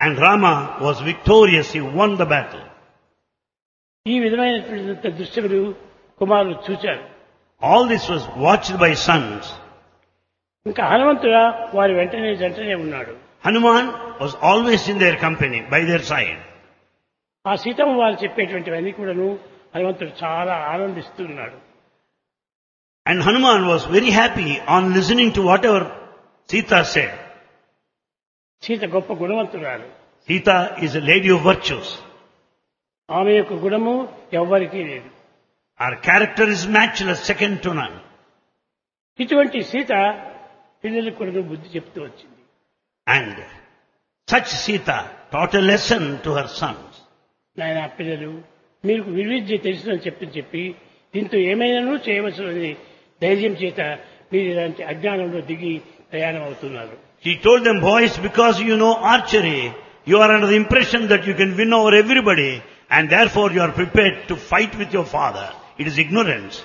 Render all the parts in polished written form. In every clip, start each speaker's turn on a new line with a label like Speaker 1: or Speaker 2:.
Speaker 1: And Rama was victorious. He won the battle.
Speaker 2: ఈ విధమైనటువంటి దృశ్యములు కుమారులు చూశారు.
Speaker 1: All this was watched by sons.
Speaker 2: ఇంకా హనుమంతుడా వారి జంటనే ఉన్నాడు.
Speaker 1: Hanuman was always in their company, by their side.
Speaker 2: ఆ సీతమ్మ వారు చెప్పేటువంటివన్నీ కూడాను హనుమంతుడు చాలా ఆనందిస్తున్నాడు.
Speaker 1: And Hanuman was very happy on listening to whatever Sita said.
Speaker 2: Sita గొప్ప గుణవంతురాలు.
Speaker 1: Sita is a lady of virtues.
Speaker 2: ఆమె యొక్క గుణము ఎవ్వరికీ లేదు.
Speaker 1: Her character is matchless, second to none.
Speaker 2: ఇటువంటి సీత పిల్లలకు కూడా బుద్ధి చెప్తూ వచ్చింది.
Speaker 1: And such Sita taught a lesson to her sons.
Speaker 2: నాయన పిల్లలు మీకు వివిద్య తెలుసునని చెప్పి దీంతో ఏమైనాను చేయవచ్చు అని ధైర్యం చేత మీరు ఇలాంటి అజ్ఞానంలో దిగి ప్రయాణం అవుతున్నారు.
Speaker 1: She told them, boys, because you know archery, you are under the impression that you can win over everybody, and therefore you are prepared to fight with your father. It is ignorance.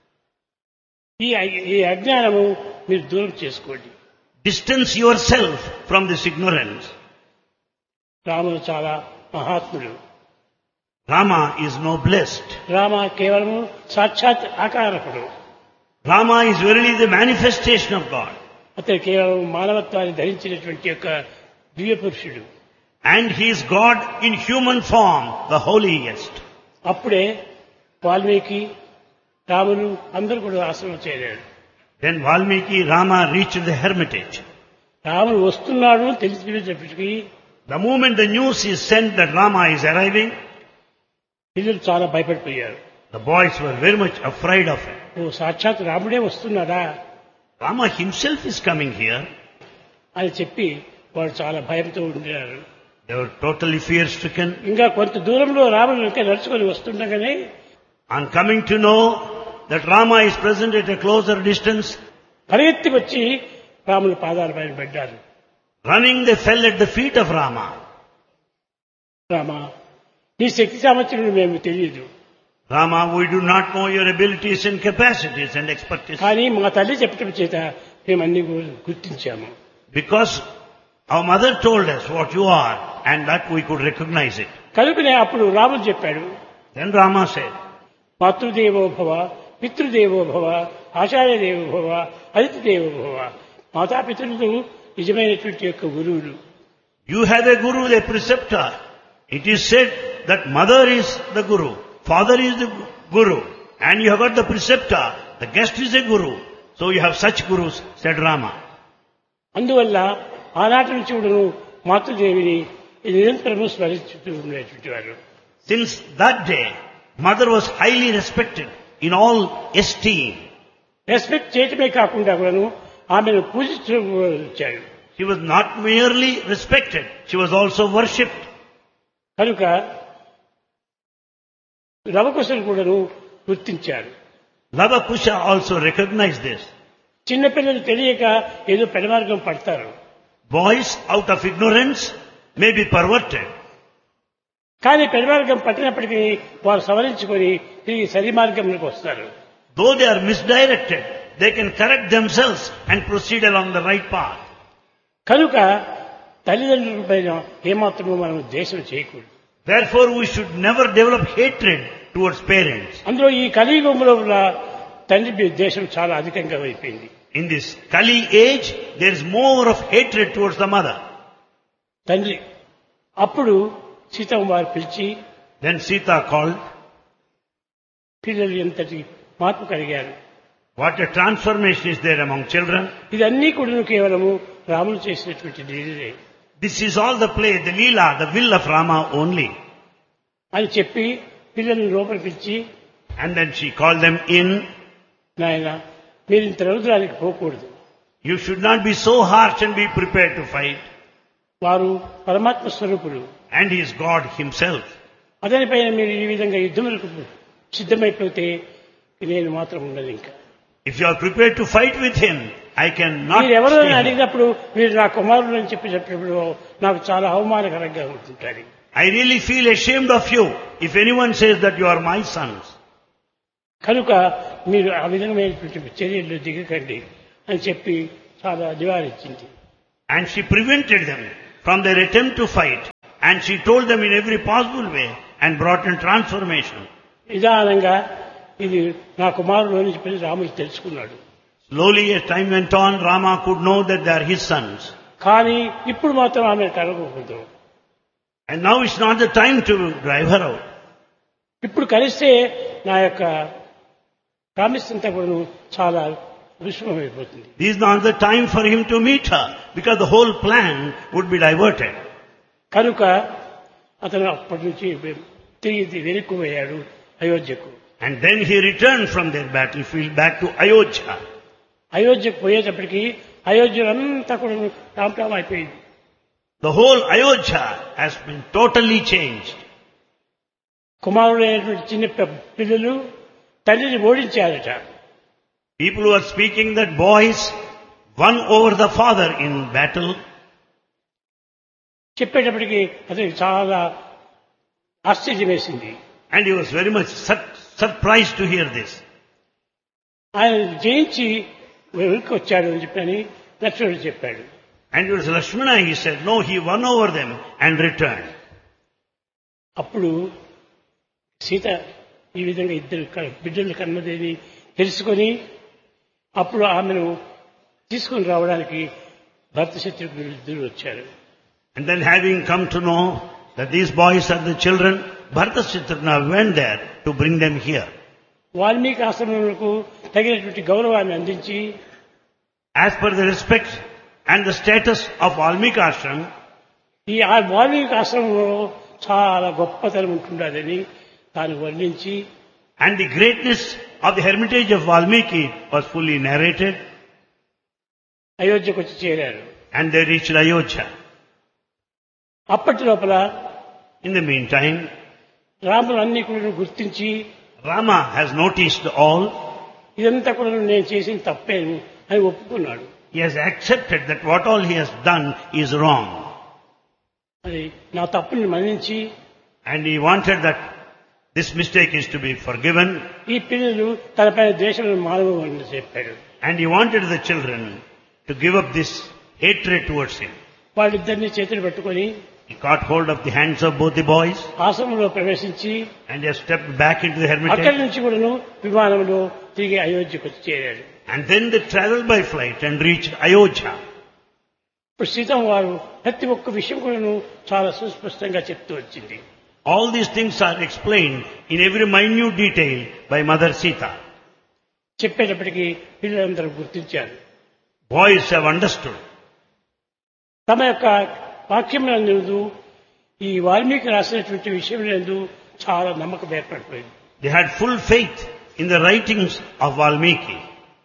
Speaker 2: ఈ అజ్ఞానము మీరు దూరం చేసుకోండి.
Speaker 1: Distance yourself from this ignorance.
Speaker 2: రాముడు చాలా మహాత్ముడు.
Speaker 1: Rama is noblest.
Speaker 2: Rama కేవలము సాక్షాత్ ఆకారకుడు.
Speaker 1: Rama is verily the manifestation of God.
Speaker 2: అతను కేవలం మానవత్వాన్ని ధరించినటువంటి యొక్క దివ్య పురుషుడు.
Speaker 1: And he is God in human form, the holiest.
Speaker 2: అప్పుడే వాల్మీకి రాములు అందరూ కూడా ఆశ్రమం చేరాడు.
Speaker 1: Then Valmiki Rama reached the hermitage.
Speaker 2: రాముడు వస్తున్నాడు తెలిసినప్పటికీ
Speaker 1: The moment the news is sent that Rama is arriving,
Speaker 2: పిల్లలు చాలా భయపడిపోయారు.
Speaker 1: the boys were very much afraid of it.
Speaker 2: ఓ సాక్షాత్ రాముడే వస్తున్నాడా
Speaker 1: Rama himself is coming here.
Speaker 2: అని చెప్పి వాడు చాలా భయంతో ఉండినారు.
Speaker 1: They were totally fear-stricken.
Speaker 2: ఇంకా కొంత దూరంలో రాముడు ఇంకా నడుచుకొని వస్తుండగానే
Speaker 1: On coming to know that Rama is present at a closer distance,
Speaker 2: పరిగెత్తి వచ్చి రాముల పాదాల పైన పడ్డారు.
Speaker 1: running they fell at the feet of Rama.
Speaker 2: Rama నీ శక్తి సామర్థ్యం మేము తెలియదు.
Speaker 1: Rama, we do not know your abilities and capacities and expertise.
Speaker 2: కానీ మా తల్లి చెప్పటం చేత మేము అన్ని గుర్తించాము.
Speaker 1: Because our mother told us what you are and that we could recognize it.
Speaker 2: కనుకనే అప్పుడు రాముడు చెప్పాడు,
Speaker 1: Then Rama said,
Speaker 2: మాతృదేవో భవ, పితృదేవో భవ, ఆచార్య దేవో భవ, అతిథి దేవో భవ. మాతాపితృలు నిజమైనటువంటి యొక్క గురువులు.
Speaker 1: you have a guru, a preceptor. It is said that mother is the guru, father is the guru, and you have got the preceptor, the guest is a guru. So you have such gurus, said Rama.
Speaker 2: అందువల్ల ఆనాటి నుంచి కూడాను మాతృదేవిని నిరంతరము స్మరిస్తూ ఉండేటువంటి వారు.
Speaker 1: Since that day, mother was highly respected in all esteem.
Speaker 2: Respect చేయటమే కాకుండా కూడాను ఆమెను పూజిస్తూ వచ్చాడు.
Speaker 1: She was not merely respected, she was also worshipped.
Speaker 2: కనుక లవకుశులు కూడాను గుర్తించారు.
Speaker 1: Lava Kusha also recognized this.
Speaker 2: చిన్నపిల్లలు తెలియక ఏదో పెడమార్గం పడతారు.
Speaker 1: Boys out of ignorance may be perverted.
Speaker 2: కానీ పెడమార్గం పట్టినప్పటికీ వారు సవరించుకొని తిరిగి సరి మార్గంలోకి వస్తారు.
Speaker 1: Though they are misdirected, they can correct themselves and proceed along the right path.
Speaker 2: కనుక తల్లిదండ్రుల పైన ఏమాత్రము మనం ద్వేషం చేయకూడదు.
Speaker 1: Therefore, we should never develop hatred towards parents.
Speaker 2: అందులో ఈ కలియుగంలో ఉన్న తండ్రి ద్వేషం చాలా అధికంగా అయిపోయింది.
Speaker 1: In this Kali age, there is more of hatred towards the mother.
Speaker 2: తండ్రి అప్పుడు సీతమ్మ వారు పిలిచి,
Speaker 1: Then Sita called.
Speaker 2: పిల్లలు ఎంతటి మార్పు కలిగారు.
Speaker 1: What a transformation is there among children.
Speaker 2: ఇదన్నీ కూడా కేవలము రాముడు చేసినటువంటి లీలే
Speaker 1: This is all the play, the Leela, the will of Rama only.
Speaker 2: అని చెప్పి పిల్లల్ని లోపల పిలిచి,
Speaker 1: And then she called them in.
Speaker 2: నాయన మీరు ఇంత రౌద్రానికి పోకూడదు.
Speaker 1: You should not be so harsh and be prepared to fight.
Speaker 2: వారు పరమాత్మ స్వరూపుడు.
Speaker 1: And he is God himself.
Speaker 2: అతని పైన మీరు ఈ విధంగా యుద్ధములకు సిద్ధమైపోతే నేను మాత్రం ఉండదు. ఇంకా
Speaker 1: If you are prepared to fight with him, I cannot
Speaker 2: మీరు ఎవరైనా
Speaker 1: stay here.
Speaker 2: అడిగినప్పుడు మీరు నా కుమారుడు అని చెప్పినప్పుడు నాకు చాలా అవమానకరంగా ఉంటుంటారు.
Speaker 1: I really feel ashamed of you if anyone says that you are my sons.
Speaker 2: కనుక మీరు ఆ విధమైనటువంటి చర్యలు దిగకండి అని చెప్పి చాలా నివారించింది.
Speaker 1: And she prevented them from their attempt to fight. And she told them in every possible way and brought in transformation.
Speaker 2: నిదానంగా ఇది నా కుమారుడు అని చెప్పి రాముడు తెలుసుకున్నాడు.
Speaker 1: Slowly as time went on, Rama could know that they are his sons.
Speaker 2: కానీ ఇప్పుడు మాత్రం ఆమె కలగకూడదు.
Speaker 1: And now it's not the time to drive her out.
Speaker 2: ఇప్పుడు కలిస్తే నా యొక్క ప్రామిస్ అంతా కూడా చాలా విషమమైపోతుంది.
Speaker 1: This is not the time for him to meet her because the whole plan would be diverted.
Speaker 2: కనుక అతను అప్పటి నుంచి తిరిగి వెనక్కు పోయాడు అయోధ్యకు.
Speaker 1: And then he returned from their battlefield back to Ayodhya.
Speaker 2: అయోధ్యకు పోయేటప్పటికి అయోధ్యలంతా కూడా రామరామ అయిపోయింది.
Speaker 1: The whole Ayodhya has been totally changed.
Speaker 2: కుమారుడైనటువంటి చిన్న పిల్లలు తండ్రిని ఓడించారట.
Speaker 1: People who are speaking that boys won over the father in battle.
Speaker 2: చెప్పేటప్పటికి అతనికి చాలా ఆశ్చర్యం వేసింది.
Speaker 1: And he was very much surprised to hear this.
Speaker 2: ఆయన జయించి వెనక్కి వచ్చాడు అని చెప్పని లక్ష్మణుడు చెప్పాడు.
Speaker 1: And it was Lakshmana, he said, no, he won over them and returned.
Speaker 2: అప్పుడు సీత ఈ విధంగా ఇద్దరు బిడ్డలు కన్నదేని తెలుసుకొని అప్పుడు ఆమెను తీసుకుని రావడానికి భర్త శత్రుఘ్నులు ఇద్దరు వచ్చారు.
Speaker 1: And then having come to know that these boys are the children, Bharata Shatrugna went there to bring them here.
Speaker 2: Valmiki ఆశ్రమములకు తగినటువంటి గౌరవాన్ని అందించి
Speaker 1: As per the respect and the status of Valmiki Ashram,
Speaker 2: ఈ వాల్మీకి ఆశ్రమంలో చాలా గొప్పతనం ఉంటుండదని తాను వర్ణించి
Speaker 1: and the greatness of the hermitage of Valmiki was fully narrated,
Speaker 2: అయోధ్యకు వచ్చి చేరారు.
Speaker 1: and they reached Ayodhya.
Speaker 2: అప్పటి లోపల
Speaker 1: In the meantime,
Speaker 2: రాముడు అన్ని కూడా గుర్తించి
Speaker 1: Rama has noticed all.
Speaker 2: ఇదంతా కూడా నేను చేసిన తప్పే అని ఒప్పుకున్నాడు.
Speaker 1: He has accepted that what all he has done is wrong.
Speaker 2: అది నా తప్పుని మన్నించి
Speaker 1: And he wanted that this mistake is to be forgiven.
Speaker 2: ఈ పిల్లలు తనపైన ద్వేషం మానవని చెప్పాడు.
Speaker 1: And he wanted the children to give up this hatred towards him.
Speaker 2: వాళ్ళిద్దరిని చేతులు పట్టుకొని
Speaker 1: He caught hold of the hands of both the boys
Speaker 2: ఆశ్రమంలో ప్రవేశించి
Speaker 1: and they stepped back into the
Speaker 2: అక్కడి
Speaker 1: hermitage.
Speaker 2: నుంచి కూడాను విమానంలో తిరిగి అయోధ్యకు వచ్చి చేరాడు.
Speaker 1: And then they traveled by flight and reached Ayodhya.
Speaker 2: ఇప్పుడు సీతమ్మ వారు ప్రతి ఒక్క విషయం కూడాను చాలా సుస్పష్టంగా చెప్తూ వచ్చింది.
Speaker 1: All these things are explained in every minute detail by Mother Sita.
Speaker 2: చెప్పేటప్పటికీ పిల్లలందరూ గుర్తించారు.
Speaker 1: Boys have understood.
Speaker 2: తమ యొక్క వాక్యములందు ఈ వాల్మీకి రాసినటువంటి విషయములందు చాలా నమ్మకం ఏర్పడిపోయింది.
Speaker 1: They had full faith in the writings of Valmiki.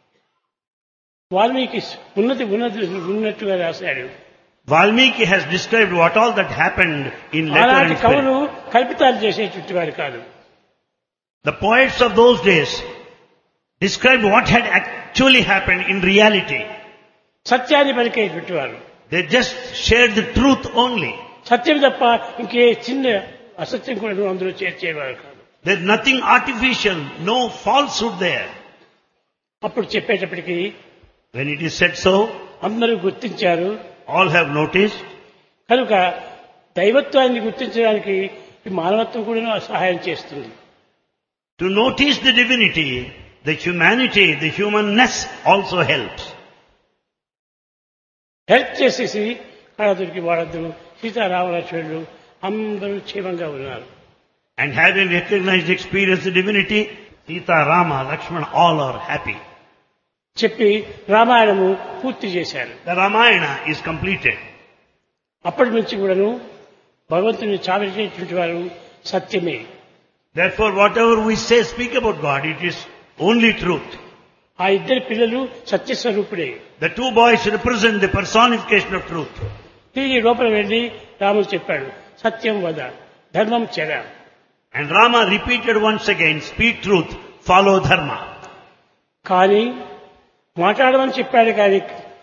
Speaker 2: Valmiki ఉన్నట్టుగా రాశాడు.
Speaker 1: Valmiki has described what all that happened in letter
Speaker 2: అలాంటి
Speaker 1: and
Speaker 2: కవులు
Speaker 1: spirit.
Speaker 2: కల్పితాలు చేసేటువంటి వారు కాదు.
Speaker 1: The poets of those days described what had actually happened in reality.
Speaker 2: సత్యాన్ని పలికేటువంటి వారు.
Speaker 1: They just shared the truth only.
Speaker 2: సత్యం తప్ప ఇంకే చిన్న అసత్యం కూడా అందులో చేర్చేవారు కాదు.
Speaker 1: There's nothing artificial, no falsehood there.
Speaker 2: అప్పుడు చెప్పేటప్పటికి
Speaker 1: When it is said so,
Speaker 2: అందరూ గుర్తించారు.
Speaker 1: all have noticed.
Speaker 2: కనుక దైవత్వాన్ని గుర్తించడానికి ఈ మానవత్వం కూడా సహాయం చేస్తుంది.
Speaker 1: To notice the divinity, the humanity, the humanness also helps.
Speaker 2: Help చేసేసి కళదురికి వాళ్ళందరూ సీతారామలక్ష్మణులు అందరూ క్షేమంగా ఉన్నారు.
Speaker 1: And having recognized, experienced the divinity, Sita, Rama, Lakshmana, all are happy.
Speaker 2: చెప్పి రామాయణము పూర్తి చేశారు.
Speaker 1: The Ramayana is completed.
Speaker 2: అప్పటి నుంచి కూడాను భగవంతుని చావించేటువంటి వారు సత్యమే.
Speaker 1: Therefore, whatever we say, speak about God, it is only truth.
Speaker 2: ఆ ఇద్దరు పిల్లలు సత్యస్వరూపుడే.
Speaker 1: The two boys represent the personification of truth.
Speaker 2: తిరిగి లోపల వెళ్ళి రాముడు చెప్పాడు, సత్యం వద ధర్మం చెర.
Speaker 1: And Rama repeated once again, speak truth, follow dharma.
Speaker 2: కానీ మాట్లాడమని చెప్పాడు కానీ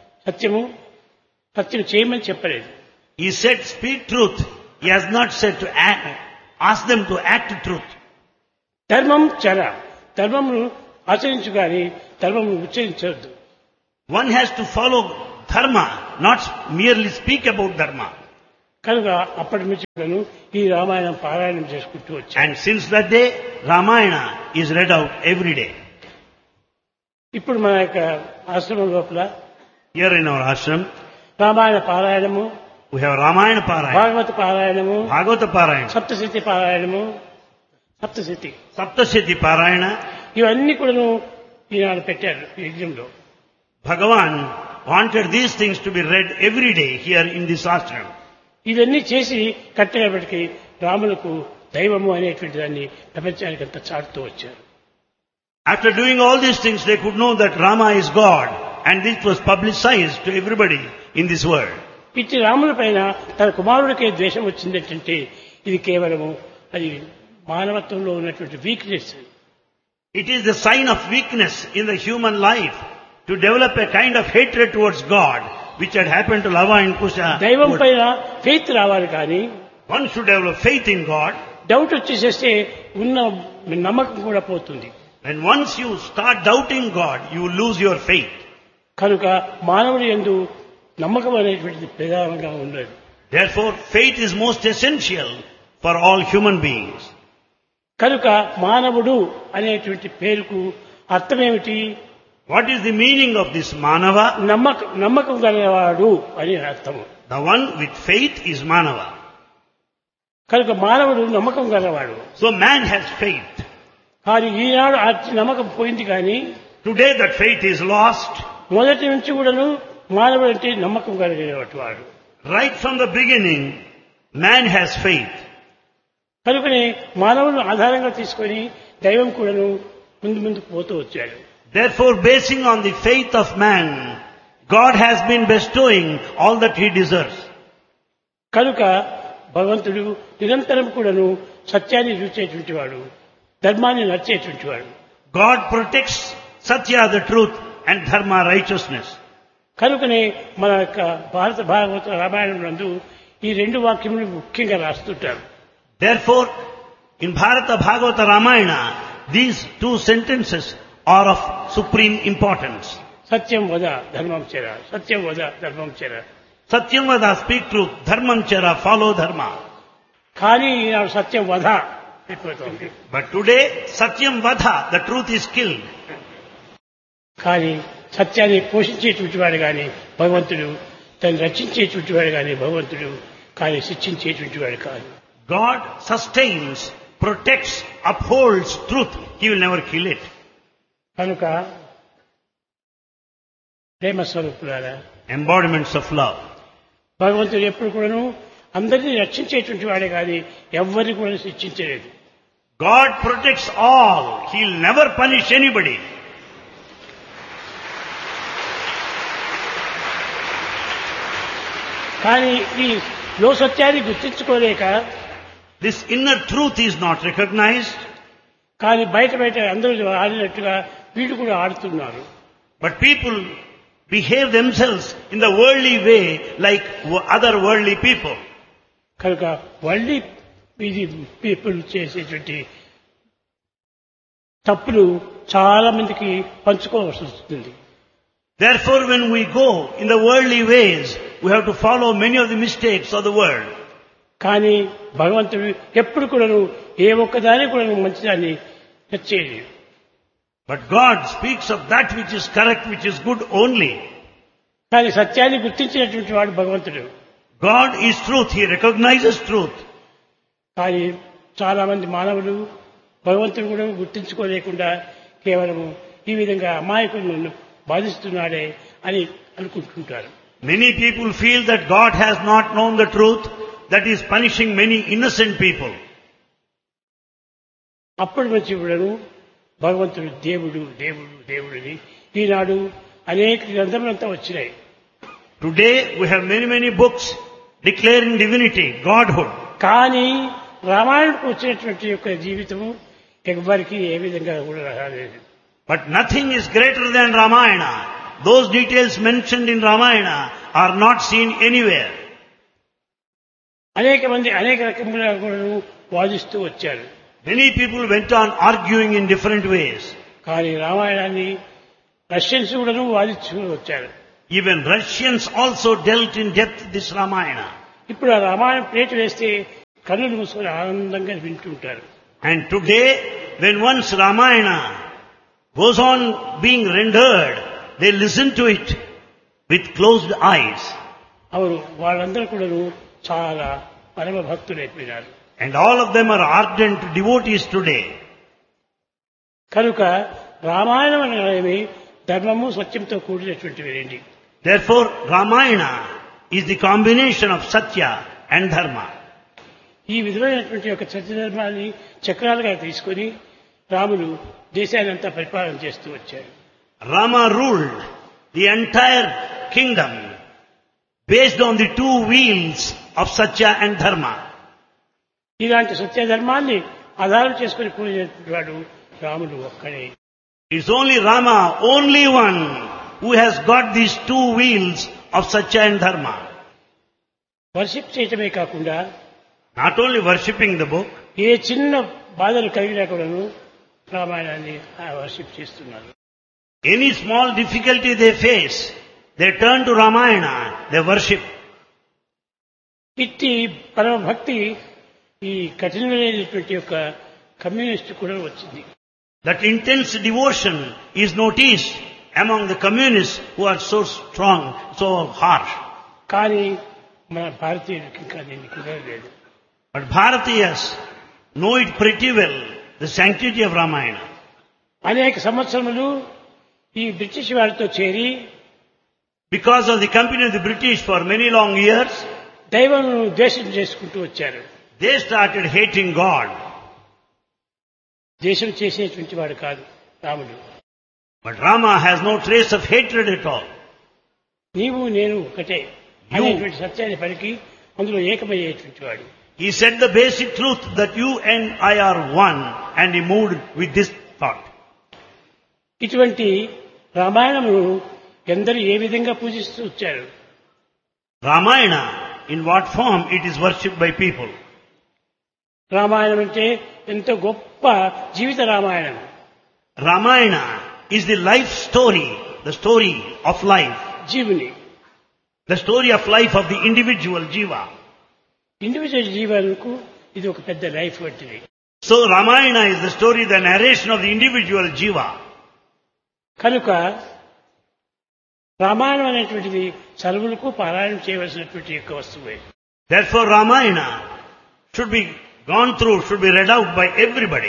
Speaker 2: సత్యం చేయమని చెప్పలేదు.
Speaker 1: He said, speak truth. He has not said to ask them to act truth.
Speaker 2: ధర్మం చెర. ధర్మమును ఆచరించు కానీ ధర్మము ఉచ్చరించవద్దు.
Speaker 1: One has to follow dharma, not merely speak about dharma.
Speaker 2: కనుక అప్పటి నుంచి కూడాను ఈ రామాయణం పారాయణం చేసుకుంటూ వచ్చాను.
Speaker 1: And since that day, Ramayana is read out every day.
Speaker 2: ఇప్పుడు మన యొక్క ఆశ్రమం లోపల
Speaker 1: Here in our ashram,
Speaker 2: Ramayana పారాయణము,
Speaker 1: we have Ramayana Parayana,
Speaker 2: భాగవత పారాయణము,
Speaker 1: Bhagavata Parayana,
Speaker 2: సప్తశతి పారాయణము, సప్తశతి
Speaker 1: Saptasati Parayana.
Speaker 2: ఇవన్నీ కూడాను ఈనాడు పెట్టారు ఈ యజ్ఞంలో.
Speaker 1: Bhagavan wanted these things to be read every day here in this ashram.
Speaker 2: ఇవన్నీ చేసి కట్టినప్పటికీ రాములకు దైవము అనేటువంటి దాన్ని ప్రపంచానికి అంతా చాటుతూ వచ్చారు.
Speaker 1: After doing all these things, they could know that Rama is God, and this was publicized to everybody in this world.
Speaker 2: ఇట్టి రాముల పైన తన కుమారుడికే ద్వేషం వచ్చిందంటే ఇది కేవలము అది మానవత్వంలో ఉన్నటువంటి weakness.
Speaker 1: It is the sign of weakness in the human life to develop a kind of hatred towards God, which had happened to Lava and Kusha.
Speaker 2: దైవం పైన ఫెయిత్ రావాలి కానీ
Speaker 1: One should develop faith in God.
Speaker 2: Doubt వచ్చేసేస్తే ఉన్న నమ్మకం కూడా పోతుంది.
Speaker 1: When once you start doubting God, you lose your faith.
Speaker 2: కనుక మానవుడి యందు నమ్మకం అనేటువంటిది ప్రధానంగా ఉన్నది.
Speaker 1: Therefore, faith is most essential for all human beings.
Speaker 2: కనుక మానవుడు అనేటువంటి పేరుకు అర్థమేమిటి?
Speaker 1: What is the meaning of this Manava?
Speaker 2: నమ్మకం గలవాడు అని అర్థము.
Speaker 1: The one with faith is Manava.
Speaker 2: కనుక మానవుడు నమ్మకం గలవాడు.
Speaker 1: So man has faith.
Speaker 2: కానీ ఈనాడు ఆ నమ్మకం పోయింది కానీ
Speaker 1: Today that faith is lost.
Speaker 2: మొదటి నుంచి కూడాను మానవుడు అంటే నమ్మకం కలిగినటువంటి వాడు.
Speaker 1: Right from the beginning, man has faith.
Speaker 2: కనుకనే మానవులను ఆధారంగా తీసుకొని దైవం కూడాను ముందుకు పోతూ వచ్చాడు.
Speaker 1: Therefore, basing on the faith of man, God has been bestowing all that he deserves.
Speaker 2: కనుక భగవంతుడు నిరంతరం కూడాను సత్యాన్ని చూచేటువంటి వాడు, ధర్మాన్ని నడిచేటువంటి వాడు.
Speaker 1: God protects Satya, the truth, and Dharma, righteousness.
Speaker 2: కనుకనే మన యొక్క భారత భాగవత రామాయణం నందు ఈ రెండు వాక్యములు ముఖ్యంగా రాస్తుంటారు.
Speaker 1: Therefore, in Bharata Bhagavata Ramayana, these two sentences are of supreme importance.
Speaker 2: సత్యం వద ధర్మం చెర, సత్యం వద ధర్మం చెర.
Speaker 1: Satyam Vada, speak truth, Dharmam Chara, follow Dharma.
Speaker 2: కానీ ఈనాడు సత్యం వధ అయిపోతుంది.
Speaker 1: But today, Satyam Vada, the truth is killed.
Speaker 2: కానీ సత్యాన్ని పోషించేటువంటి వాడు కానీ భగవంతుడు, తను రక్షించేటువంటి వాడు కానీ భగవంతుడు, కానీ శిక్షించేటువంటి వాడు కాదు.
Speaker 1: God sustains, protects, upholds truth. He will never kill it.
Speaker 2: కనుక ప్రేమ స్వరూపులారా,
Speaker 1: Embodiments of love.
Speaker 2: భగవంతుడు ఎప్పుడు కూడాను అందరినీ రక్షించేటువంటి వాడే కానీ ఎవరిని కూడా శిక్షించలేదు.
Speaker 1: God protects all. He will never punish anybody.
Speaker 2: కానీ ఈ లో సత్యాన్ని గుర్తించుకోలేక,
Speaker 1: This inner truth is not recognized,
Speaker 2: కానీ బయట అందరూ ఆడినట్టుగా వీళ్ళు కూడా ఆడుతున్నారు.
Speaker 1: but people behave themselves in the worldly way like other worldly people.
Speaker 2: కనుక వరల్డ్లీ ఇది పీపుల్ చేసేటువంటి తప్పులు చాలా మందికి పంచుకోవాల్సి వస్తుంది.
Speaker 1: Therefore, when we go in the worldly ways, we have to follow many of the mistakes of the world.
Speaker 2: కానీ భగవంతుడు ఎప్పుడు కూడాను ఏ ఒక్కదాని కూడా మంచిదాన్ని నచ్చేది.
Speaker 1: But God speaks of that which is correct, which is good only.
Speaker 2: కానీ సత్యాన్ని గుర్తించినటువంటి వాడు భగవంతుడు.
Speaker 1: God is truth. He recognizes truth.
Speaker 2: కానీ చాలా మంది మానవులు భగవంతుడు కూడా గుర్తించుకోలేకుండా కేవలం ఈ విధంగా అమాయకులను బాధిస్తున్నాడే అని అనుకుంటుంటారు.
Speaker 1: Many people feel that God has not known the truth, that is punishing many innocent people.
Speaker 2: అప్పటి నుంచి కూడాను భగవంతుడు దేవుడు దేవుడు దేవుడిని ఈనాడు అనేక గ్రంథములంతా వచ్చినాయి.
Speaker 1: Today we have many books declaring divinity, Godhood.
Speaker 2: కానీ రామాయణకు వచ్చినటువంటి యొక్క జీవితము ఎవ్వరికి ఏ విధంగా కూడా రాలేదు.
Speaker 1: But nothing is greater than Ramayana. Those details mentioned in Ramayana are not seen anywhere.
Speaker 2: అనేక మంది అనేక రకములుగా కూడా వాదిస్తూ వచ్చారు.
Speaker 1: Many people went on arguing in different ways.
Speaker 2: కానీ రామాయణాన్ని రష్యన్స్ కూడాను వాదిస్తూ వచ్చారు.
Speaker 1: Even Russians also dealt in depth this Ramayana.
Speaker 2: ఇప్పుడు ఆ రామాయణం ప్లేట్ వేస్తే కన్నులు మూసుకొని ఆనందంగా వింటుంటారు.
Speaker 1: And today, when once Ramayana goes on being rendered, they listen to it with closed eyes.
Speaker 2: అవును, వాళ్ళందరూ కూడా చాలా పరమ భక్తులు అయిపోయినారు.
Speaker 1: And all of them are ardent devotees today.
Speaker 2: కనుక రామాయణం అనేది ధర్మము సత్యంతో కూడినటువంటివి రండి.
Speaker 1: Therefore, Ramayana is the combination of Satya and Dharma.
Speaker 2: ఈ విధమైనటువంటి యొక్క సత్యధర్మాన్ని చక్రాలుగా తీసుకొని రాముడు దేశాన్ని అంతా పరిపాలన చేస్తూ వచ్చాడు.
Speaker 1: Rama ruled the entire kingdom based on the two wheels of Satya and Dharma.
Speaker 2: ఇలాంటి సత్యధర్మాన్ని ఆధారం చేసుకుని కూడినటువంటి వాడు రాముడు ఒక్కడే.
Speaker 1: It's only Rama, only one, who has got these two wheels of Satya and Dharma.
Speaker 2: Worship చేయటమే కాకుండా
Speaker 1: Not only worshipping the book,
Speaker 2: ఏ చిన్న బాధలు కలిగినా కూడాను రామాయణాన్ని వర్షిప్ చేస్తున్నారు.
Speaker 1: any small difficulty they face, they turn to Ramayana, they worship.
Speaker 2: ఇట్టి పరమ భక్తి ఈ కఠినమైనటువంటి యొక్క కమ్యూనిస్ట్ కూడా వచ్చింది.
Speaker 1: That intense devotion is noticed among the communists who are so strong, so harsh.
Speaker 2: కానీ మన భారతీయులకి ఇంకా దీన్ని కుదరలేదు.
Speaker 1: But Bharatiyas know it pretty well, the sanctity of Ramayana.
Speaker 2: అనేక సంవత్సరములు ఈ బ్రిటిష్ వారితో చేరి
Speaker 1: Because of the company of the British for many long years,
Speaker 2: దైవం ద్వేషం చేసుకుంటూ వచ్చారు.
Speaker 1: they started hating God.
Speaker 2: దేశం చేసేటువంటి వాడు కాదు రాముడు.
Speaker 1: But Rama has no trace of hatred at all.
Speaker 2: నీవు నేను ఒకటే అనేటువంటి సత్యాన్ని పలికి అందులో ఏకమయ్యేటువంటి వాడు.
Speaker 1: He said the basic truth that you and I are one, and he moved with this thought.
Speaker 2: ఇటువంటి రామాయణమును ఎందరూ ఏ విధంగా పూజిస్తూ వచ్చారు.
Speaker 1: Ramayana, in what form it is worshipped by people.
Speaker 2: Ramayanam అంటే ఎంతో గొప్ప జీవిత Ramayanam.
Speaker 1: Ramayana is the life story, the story of life,
Speaker 2: జీవుని
Speaker 1: the story of life of the individual jiva.
Speaker 2: Individual జీవాలకు ఇది ఒక పెద్ద లైఫ్ వంటిది.
Speaker 1: So Ramayana is the story, the narration of the individual jiva.
Speaker 2: కనుక రామాయణం అనేటువంటిది సర్వులకు పారాయణం చేయవలసినటువంటి యొక్క వస్తువే.
Speaker 1: Therefore Ramayana should be gone through, should be read out by everybody.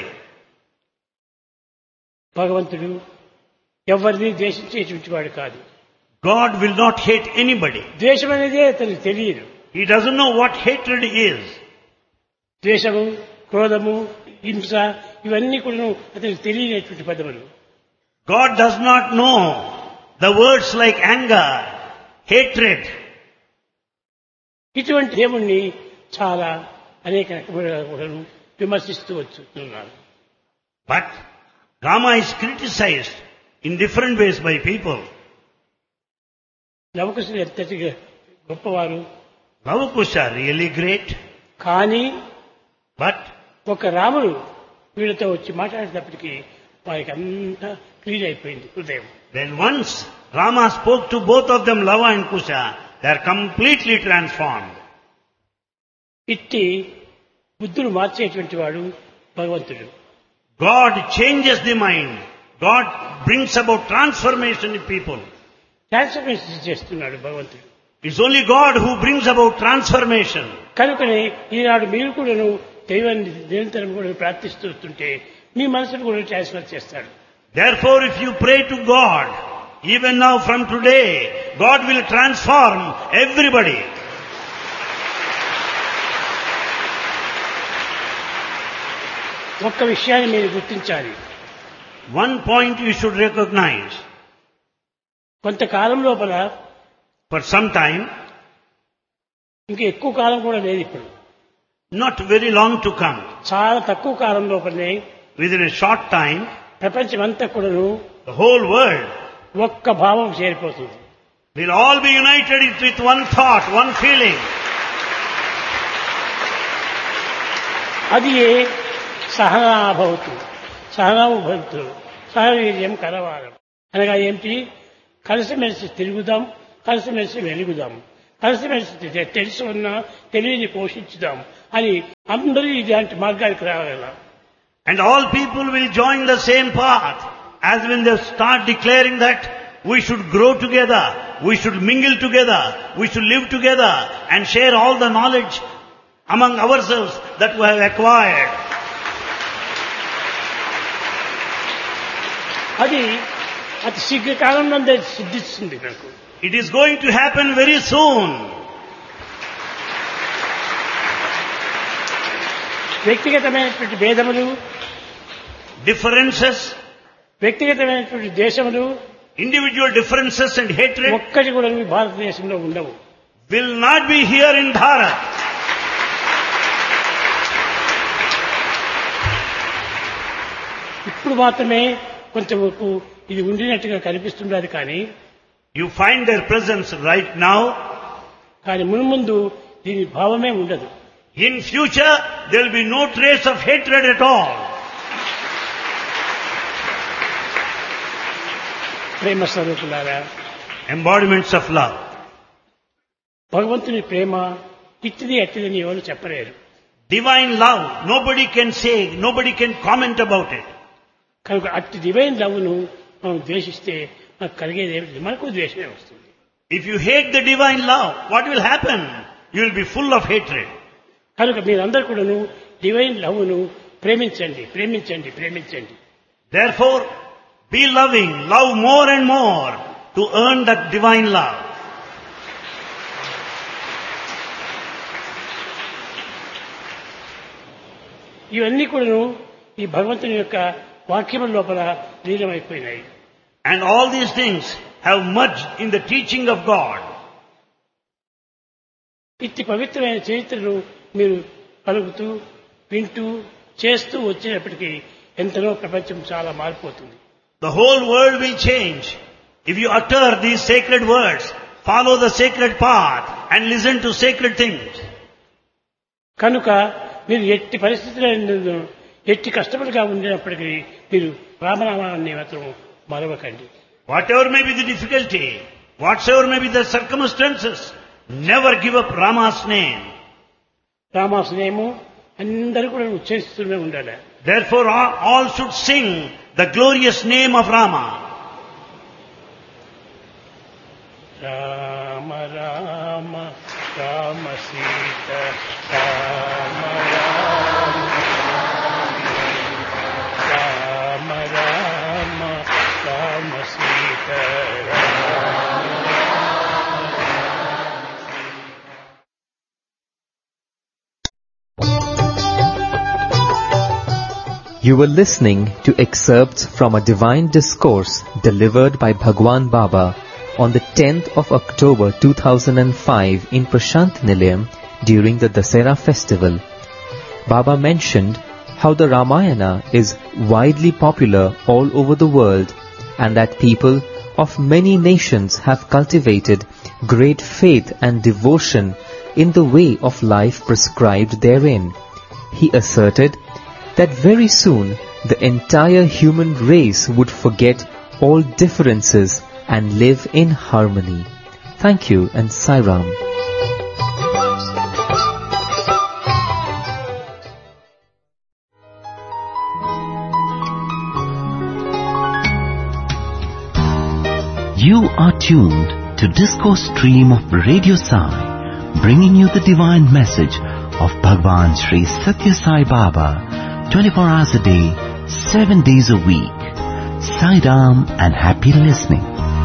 Speaker 2: భగవంతుడు ఎవరిని ద్వేషించేటువంటి వాడు కాదు.
Speaker 1: God will not hate anybody.
Speaker 2: ద్వేషం అనేదే అతనికి తెలియదు.
Speaker 1: He doesn't know what hatred is.
Speaker 2: ద్వేషము, క్రోధము, హింస ఇవన్నీ కూడా అతనికి తెలియనటువంటి పదములు.
Speaker 1: God does not know the words like anger, hatred.
Speaker 2: ఇటువంటి దేవుణ్ణి చాలా అనేక రకములుగా కూడా విమర్శిస్తూ వచ్చుతున్నారు.
Speaker 1: But Rama is criticized in different ways by people.
Speaker 2: లవకుశులు ఎంతటి గొప్పవారు.
Speaker 1: Lavakusha really great.
Speaker 2: కానీ
Speaker 1: But
Speaker 2: ఒక రాముడు వీళ్ళతో వచ్చి మాట్లాడేటప్పటికీ వారికి అంతా క్లీన్ అయిపోయింది హృదయం.
Speaker 1: when once Rama spoke to both of them, Lava and Kusha, they are completely transformed.
Speaker 2: ఇట్టి బుద్ధులు మార్చేటువంటి వాడు భగవంతుడు.
Speaker 1: God changes the mind. God brings about transformation in people.
Speaker 2: Transformation చేస్తున్నాడు భగవంతుడు.
Speaker 1: It's only God who brings about transformation.
Speaker 2: కనుకనే ఈనాడు మీరు కూడాను దైవాన్ని నిరంతరం కూడా ప్రార్థిస్తూ వస్తుంటే మీ మనసును కూడా ట్రాన్స్ఫర్ చేస్తాడు.
Speaker 1: Therefore, if you pray to God, even now from today, God will transform everybody.
Speaker 2: ఒక్క విషయాన్ని మీరు గుర్తించాలి.
Speaker 1: One point you should recognize.
Speaker 2: కొంతకాలం లోపల
Speaker 1: For some time,
Speaker 2: ఇంకా ఎక్కువ కాలం కూడా లేదు ఇప్పుడు,
Speaker 1: not very long to come,
Speaker 2: చాలా తక్కువ కాలం లోపలనే
Speaker 1: within a short time,
Speaker 2: ప్రపంచమంతా కూడాను
Speaker 1: the whole world
Speaker 2: ఒక్క భావం చేరిపోతుంది.
Speaker 1: will all be united with one thought, one feeling.
Speaker 2: అది సహనాభవతు, సహనాభవతు, సహవీర్యం కలవాలం అనగా ఏమిటి? కలిసిమెలిసి తిరుగుదాం, కలిసిమెలిసి వెలుగుదాం, కలిసిమెలిసి తెలిసి ఉన్నా తెలివిని పోషించుదాం అని అందరూ ఇలాంటి మార్గానికి రాగల.
Speaker 1: And all people will join the same path as when they start declaring that we should grow together, we should mingle together, we should live together and share all the knowledge among ourselves that we have acquired.
Speaker 2: అది అతి శీఘ్రకాలంలో సిద్ధిస్తుంది నాకు.
Speaker 1: It is going to happen very soon.
Speaker 2: వ్యక్తిగతమైనటువంటి భేదములు,
Speaker 1: differences,
Speaker 2: వ్యక్తిగతమైనటువంటి దేశములు,
Speaker 1: individual differences and hatred
Speaker 2: ఒక్కటి కూడా భారతదేశంలో ఉండవు.
Speaker 1: will not be here in Bharat.
Speaker 2: ఇప్పుడు మాత్రమే కొంచెంవరకు ఇది ఉండినట్టుగా కనిపిస్తున్నది. కానీ
Speaker 1: You find their presence right now.
Speaker 2: కానీ మున్ముందు దీని భావమే ఉండదు.
Speaker 1: In future, there will be no trace of hatred at all.
Speaker 2: ప్రేమ స్వరూపులారా,
Speaker 1: Embodiments of love.
Speaker 2: భగవంతుని ప్రేమ ఇట్టిది అట్టిదని ఎవరు చెప్పలేరు.
Speaker 1: Divine love, nobody can say, nobody can comment about it.
Speaker 2: కనుక అట్టి డివైన్ లవ్ను మనం ద్వేషిస్తే మనకు కలిగేది ఏమిటి? మనకు ద్వేషమే వస్తుంది.
Speaker 1: If you hate the divine love, what will happen? You will be full of hatred.
Speaker 2: కనుక మీరందరూ కూడాను డివైన్ లవ్ను ప్రేమించండి, ప్రేమించండి, ప్రేమించండి.
Speaker 1: Therefore, be loving, love more and more to earn that divine love.
Speaker 2: ఇవన్నీ కూడాను ఈ భగవంతుని యొక్క వాక్యముల లోపల లీనమైపోయినాయి.
Speaker 1: And all these things have merged in the teaching of God.
Speaker 2: ఇట్టి పవిత్రమైన చరిత్రను మీరు పలుకుతూ, వింటూ, చేస్తూ వచ్చినప్పటికీ ఎంతనో ప్రపంచం చాలా మారిపోతుంది.
Speaker 1: The whole world will change if you utter these sacred words, follow the sacred path and listen to sacred things.
Speaker 2: కనుక మీరు ఎట్టి పరిస్థితుల్లో ఎట్టి కష్టపడిగా ఉండినప్పటికీ మీరు రామనామాన్ని మాత్రం మరవకండి.
Speaker 1: Whatever may be the difficulty, whatsoever may be the circumstances, never give up Rama's name.
Speaker 2: Rama's నేము అందరూ కూడా ఉచ్చరిస్తూనే ఉండాలి.
Speaker 1: Therefore, all should sing the glorious name of Rama.
Speaker 2: Rama Rama Rama Sita Rama Rama Rama Rama Rama Sita
Speaker 3: You were listening to excerpts from a divine discourse delivered by Bhagwan Baba on the 10th of October 2005 in Prashant Nilayam during the Dasera festival. Baba mentioned how the Ramayana is widely popular all over the world and that people of many nations have cultivated great faith and devotion in the way of life prescribed therein. He asserted that very soon the entire human race would forget all differences and live in harmony. Thank you and Sai Ram.
Speaker 4: You are tuned to Discourse Stream of Radio Sai, bringing you the divine message of Bhagwan Sri Satya Sai Baba, 24 hours a day, 7 days a week. Sai Ram and happy listening.